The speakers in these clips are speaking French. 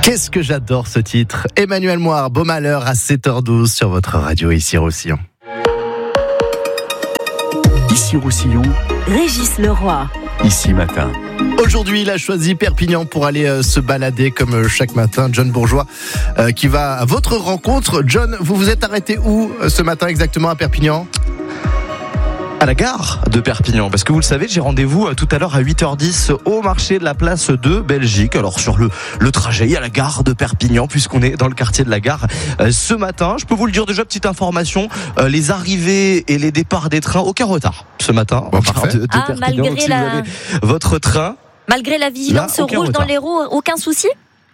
Qu'est-ce que j'adore ce titre. Emmanuel Moir, Beau Malheur à 7h12 sur votre radio ici Roussillon. Ici Roussillon, Régis Leroy. Ici Matin. Aujourd'hui, il a choisi Perpignan pour aller se balader comme chaque matin. John Bourgeois qui va à votre rencontre. John, vous vous êtes arrêté où ce matin exactement à Perpignan ? À la gare de Perpignan, parce que vous le savez, j'ai rendez-vous tout à l'heure à 8h10 au marché de la place de Belgique. Alors sur le trajet, il y a la gare de Perpignan, puisqu'on est dans le quartier de la gare ce matin. Je peux vous le dire déjà, petite information, les arrivées et les départs des trains, aucun retard ce matin. Bon, parfait. de Perpignan. Malgré donc, si vous avez votre train. Malgré la vigilance là, aucun rouge retard. dans les roues, aucun souci ?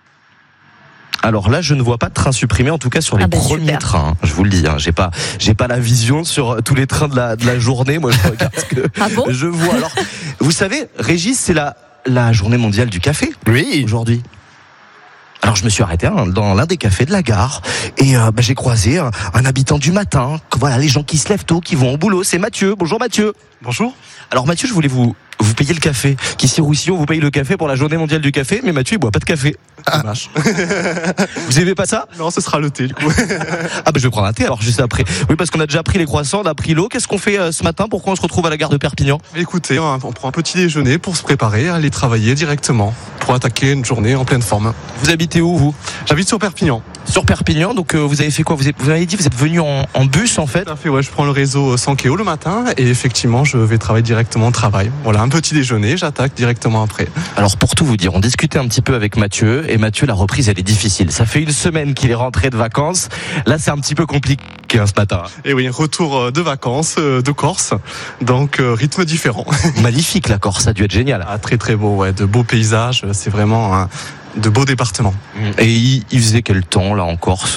Alors là, je ne vois pas de train supprimé, en tout cas sur les premiers super. trains. Je vous le dis, j'ai pas la vision sur tous les trains de la journée. Moi, je regarde ce que je vois. Alors, vous savez, Régis, c'est la journée mondiale du café. Oui. Aujourd'hui. Alors je me suis arrêté dans l'un des cafés de la gare et j'ai croisé un habitant du matin. Voilà, les gens qui se lèvent tôt, qui vont au boulot. C'est Mathieu. Bonjour Mathieu. Bonjour. Alors Mathieu, je voulais vous payer le café. Qu'ici Roussillon, vous payez le café pour la journée mondiale du café, mais Mathieu, il boit pas de café. Dommage. Vous aimez pas ça ? Non, ce sera le thé du coup. Je vais prendre un thé alors juste après. Oui, parce qu'on a déjà pris les croissants, on a pris l'eau. Qu'est-ce qu'on fait ce matin ? Pourquoi on se retrouve à la gare de Perpignan ? Écoutez, on prend un petit déjeuner pour se préparer à aller travailler directement pour attaquer une journée en pleine forme. Vous habitez où, vous ? J'habite sur Perpignan. Sur Perpignan, donc vous avez fait quoi ? Vous avez dit vous êtes venu en bus en fait ? Tout à fait, ouais, je prends le réseau Sankeo le matin et effectivement je vais travailler directement au travail. Voilà, un petit déjeuner, j'attaque directement après. Alors pour tout vous dire, on discutait un petit peu avec Mathieu et Mathieu, la reprise elle est difficile. Ça fait une semaine qu'il est rentré de vacances. Là c'est un petit peu compliqué ce matin. Et oui, retour de vacances de Corse, donc rythme différent. Magnifique la Corse, ça a dû être génial. Ah, très très beau, ouais, de beaux paysages, c'est vraiment de beaux départements. Et il faisait quel temps là en Corse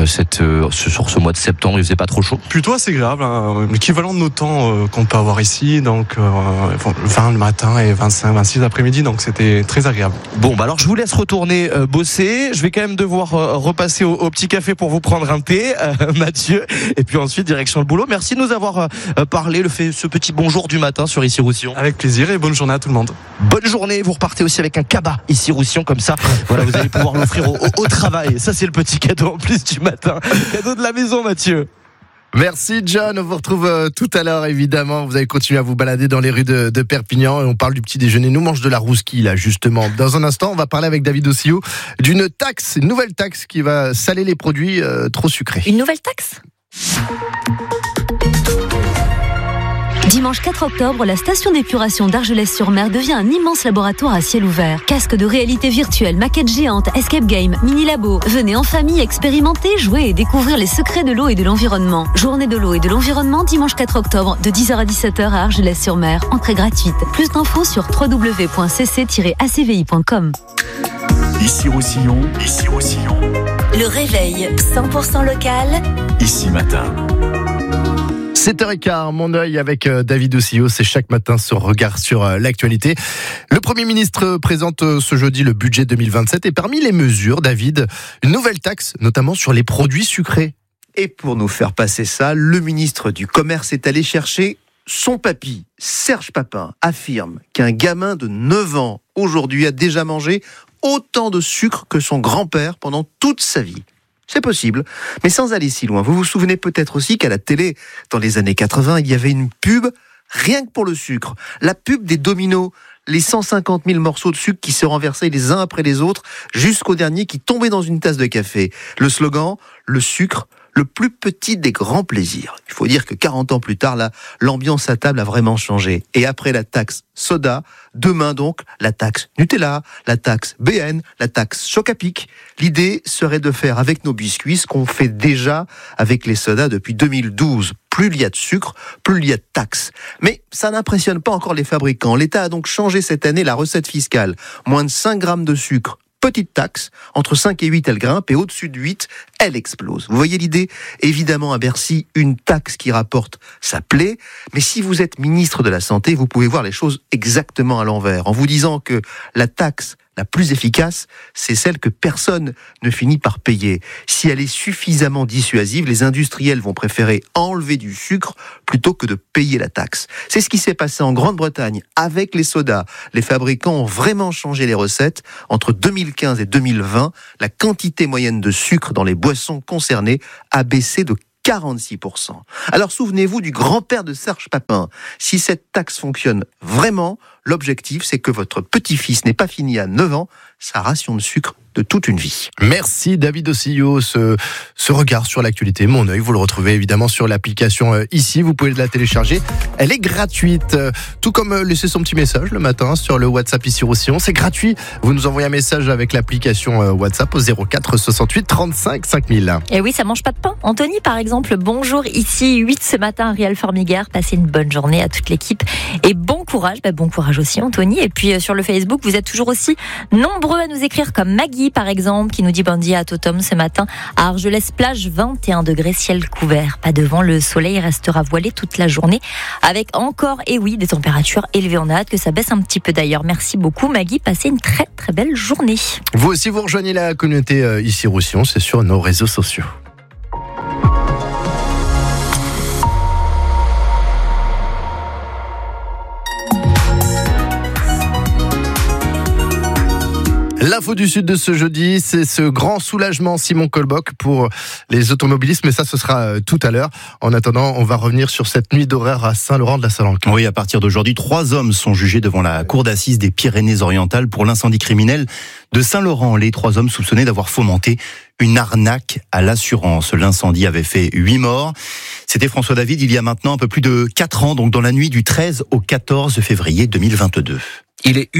sur ce mois de septembre ? Il faisait pas trop chaud ? Plutôt assez agréable, l'équivalent de nos temps qu'on peut avoir ici, donc 20 le matin et 25, 26 l'après-midi, donc c'était très agréable. Bon, alors je vous laisse retourner bosser. Je vais quand même devoir repasser au petit café pour vous prendre un thé, Mathieu, et puis ensuite direction le boulot. Merci de nous avoir parlé, ce petit bonjour du matin sur Ici Roussillon. Avec plaisir et bonne journée à tout le monde. Bonne journée, vous repartez aussi avec un cabas Ici Roussillon, comme ça, voilà, vous allez pouvoir l'offrir au travail. Ça c'est le petit cadeau en plus du matin. Cadeau de la maison, Mathieu. Merci John, on vous retrouve tout à l'heure évidemment. Vous allez continuer à vous balader dans les rues de Perpignan et on parle du petit déjeuner. Nous mange de la rousquille là justement. Dans un instant, on va parler avec David Ossio d'une taxe, une nouvelle taxe qui va saler les produits trop sucrés. Une nouvelle taxe ? Dimanche 4 octobre, la station d'épuration d'Argelès-sur-Mer devient un immense laboratoire à ciel ouvert. Casque de réalité virtuelle, maquettes géantes, escape game, mini-labo. Venez en famille expérimenter, jouer et découvrir les secrets de l'eau et de l'environnement. Journée de l'eau et de l'environnement, dimanche 4 octobre, de 10h à 17h à Argelès-sur-Mer. Entrée gratuite. Plus d'infos sur www.cc-acvi.com. Ici Roussillon, ici Roussillon, Le réveil 100% local. Ici Matin. 7h15, mon œil avec David Ossio, c'est chaque matin ce regard sur l'actualité. Le Premier ministre présente ce jeudi le budget 2027 et parmi les mesures, David, une nouvelle taxe, notamment sur les produits sucrés. Et pour nous faire passer ça, le ministre du Commerce est allé chercher son papy. Serge Papin affirme qu'un gamin de 9 ans aujourd'hui a déjà mangé autant de sucre que son grand-père pendant toute sa vie. C'est possible, mais sans aller si loin. Vous vous souvenez peut-être aussi qu'à la télé, dans les années 80, il y avait une pub rien que pour le sucre. La pub des Dominos, les 150 000 morceaux de sucre qui se renversaient les uns après les autres, jusqu'au dernier qui tombait dans une tasse de café. Le slogan, le sucre, le plus petit des grands plaisirs. Il faut dire que 40 ans plus tard, là, l'ambiance à table a vraiment changé. Et après la taxe soda, demain donc, la taxe Nutella, la taxe BN, la taxe Choc-à-Pic. L'idée serait de faire avec nos biscuits ce qu'on fait déjà avec les sodas depuis 2012. Plus il y a de sucre, plus il y a de taxes. Mais ça n'impressionne pas encore les fabricants. L'État a donc changé cette année la recette fiscale. Moins de 5 grammes de sucre, petite taxe, entre 5 et 8 elle grimpe et au-dessus de 8 elle explose. Vous voyez l'idée ? Évidemment à Bercy, une taxe qui rapporte ça plaît, mais si vous êtes ministre de la Santé, vous pouvez voir les choses exactement à l'envers, en vous disant que la taxe la plus efficace, c'est celle que personne ne finit par payer. Si elle est suffisamment dissuasive, les industriels vont préférer enlever du sucre plutôt que de payer la taxe. C'est ce qui s'est passé en Grande-Bretagne avec les sodas. Les fabricants ont vraiment changé les recettes. Entre 2015 et 2020, la quantité moyenne de sucre dans les boissons concernées a baissé de 46%. Alors souvenez-vous du grand-père de Serge Papin. Si cette taxe fonctionne vraiment, l'objectif c'est que votre petit-fils n'ait pas fini à 9 ans sa ration de sucre de toute une vie. Merci David Ossillot, ce regard sur l'actualité. Mon œil, vous le retrouvez évidemment sur l'application ici, vous pouvez la télécharger. Elle est gratuite, tout comme laisser son petit message le matin sur le WhatsApp ici Roussillon. C'est gratuit, vous nous envoyez un message avec l'application WhatsApp au 04 68 35 5000. Et oui, ça mange pas de pain. Anthony par exemple, bonjour, ici 8 ce matin, Ariel Formiguère. Passez une bonne journée à toute l'équipe et bon courage aussi Anthony. Et puis sur le Facebook, vous êtes toujours aussi nombreux à nous écrire comme Maggie par exemple, qui nous dit bon dia à Totom ce matin à Argelès-Plage, 21 degrés, ciel couvert. Pas de vent, le soleil restera voilé toute la journée avec encore, et oui, des températures élevées. On a hâte que ça baisse un petit peu d'ailleurs. Merci beaucoup Maggie, passez une très très belle journée. Vous aussi vous rejoignez la communauté ici Roussillon, c'est sur nos réseaux sociaux. L'info du Sud de ce jeudi, c'est ce grand soulagement Simon Colboc pour les automobilistes, mais ça ce sera tout à l'heure. En attendant, on va revenir sur cette nuit d'horreur à Saint-Laurent-de-la-Salanque. Oui, à partir d'aujourd'hui, 3 hommes sont jugés devant la cour d'assises des Pyrénées-Orientales pour l'incendie criminel de Saint-Laurent. Les 3 hommes soupçonnés d'avoir fomenté une arnaque à l'assurance. L'incendie avait fait 8 morts. C'était François David il y a maintenant un peu plus de 4 ans, donc dans la nuit du 13 au 14 février 2022. Il est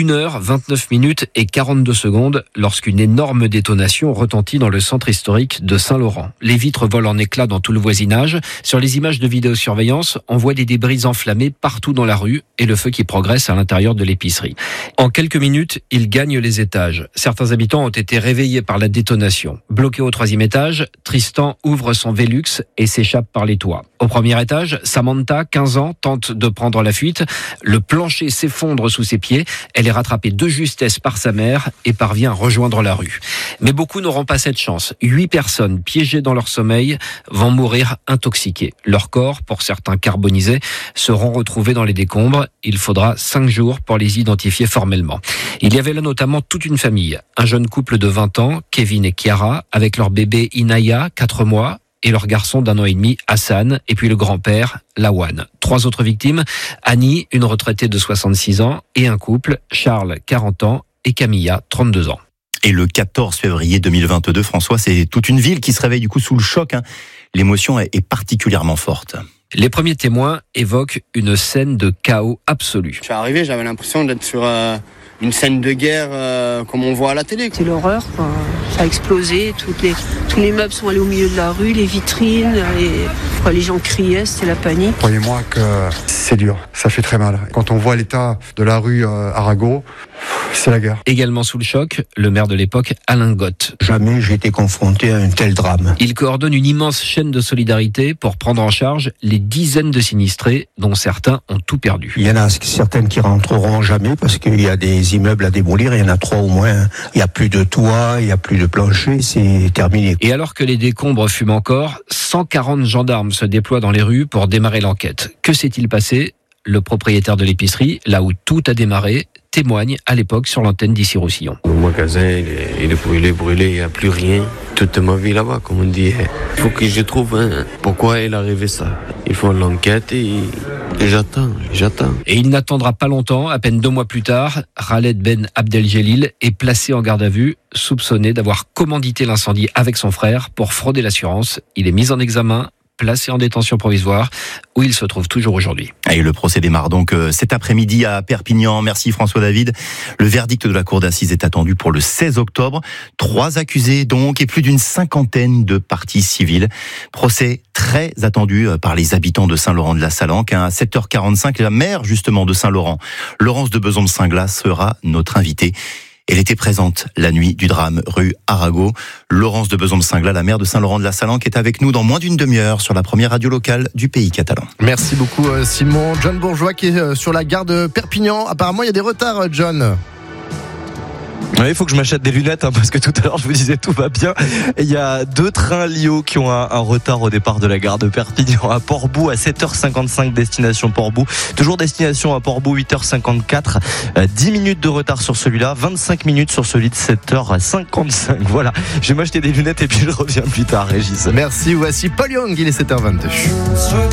1h29 et 42 secondes lorsqu'une énorme détonation retentit dans le centre historique de Saint-Laurent. Les vitres volent en éclats dans tout le voisinage. Sur les images de vidéosurveillance, on voit des débris enflammés partout dans la rue et le feu qui progresse à l'intérieur de l'épicerie. En quelques minutes, il gagne les étages. Certains habitants ont été réveillés par la détonation. Bloqué au 3e étage, Tristan ouvre son Velux et s'échappe par les toits. Au 1er étage, Samantha, 15 ans, tente de prendre la fuite. Le plancher s'effondre sous ses pieds. Elle est rattrapée de justesse par sa mère et parvient à rejoindre la rue. Mais beaucoup n'auront pas cette chance. 8 personnes piégées dans leur sommeil vont mourir intoxiquées. Leurs corps, pour certains carbonisés, seront retrouvés dans les décombres. Il faudra 5 jours pour les identifier formellement. Il y avait là notamment toute une famille. Un jeune couple de 20 ans, Kevin et Chiara, avec leur bébé Inaya, 4 mois, et leur garçon d'1 an et demi, Hassan, et puis le grand-père, Lawan. 3 autres victimes, Annie, une retraitée de 66 ans, et un couple, Charles, 40 ans, et Camilla, 32 ans. Et le 14 février 2022, François, c'est toute une ville qui se réveille du coup sous le choc. L'émotion est particulièrement forte. Les premiers témoins évoquent une scène de chaos absolu. Je suis arrivé, j'avais l'impression d'être sur une scène de guerre comme on voit à la télé. C'est l'horreur, quoi. Ça a explosé, tous les meubles sont allés au milieu de la rue, les vitrines, les gens criaient, c'était la panique. Croyez-moi que c'est dur, ça fait très mal. Quand on voit l'état de la rue Arago, c'est la guerre. Également sous le choc, le maire de l'époque, Alain Gott. Jamais j'ai été confronté à un tel drame. Il coordonne une immense chaîne de solidarité pour prendre en charge les dizaines de sinistrés dont certains ont tout perdu. Il y en a certaines qui rentreront jamais parce qu'il y a des immeubles à démolir, il y en a 3 au moins. Il n'y a plus de toit, il n'y a plus de plancher, c'est terminé. Et alors que les décombres fument encore, 140 gendarmes se déploient dans les rues pour démarrer l'enquête. Que s'est-il passé ? Le propriétaire de l'épicerie, là où tout a démarré, témoigne à l'époque sur l'antenne d'ici Roussillon. Le magasin, il est brûlé, il n'y a plus rien. Toute ma vie là-bas, comme on dit. Il faut que je trouve pourquoi il est arrivé ça. Il faut l'enquête et j'attends. Et il n'attendra pas longtemps, à peine 2 mois plus tard, Khaled Ben Abdeljelil est placé en garde à vue, soupçonné d'avoir commandité l'incendie avec son frère pour frauder l'assurance. Il est mis en examen, placé en détention provisoire, où il se trouve toujours aujourd'hui. Et le procès démarre donc cet après-midi à Perpignan. Merci François David. Le verdict de la cour d'assises est attendu pour le 16 octobre. 3 accusés donc et plus d'une 50aine de parties civiles. Procès très attendu par les habitants de Saint-Laurent-de-la-Salanque. À 7h45, la maire justement de Saint-Laurent, Laurence de Besançon-Singlas, sera notre invitée. Elle était présente la nuit du drame rue Arago. Laurence de Besançon-Singlas, la maire de Saint-Laurent-de-la-Salanque, est avec nous dans moins d'une demi-heure sur la première radio locale du pays catalan. Merci beaucoup Simon. John Bourgeois qui est sur la gare de Perpignan. Apparemment il y a des retards John. Oui, il faut que je m'achète des lunettes parce que tout à l'heure je vous disais tout va bien. Il y a 2 trains Lio qui ont un retard au départ de la gare de Perpignan à Port-Bou à 7h55 destination Port-Bou. Toujours destination à Port-Bou 8h54. 10 minutes de retard sur celui-là, 25 minutes sur celui de 7h55. Voilà, je vais m'acheter des lunettes et puis je reviens plus tard, Régis. Merci, voici Paul Young, il est 7h22.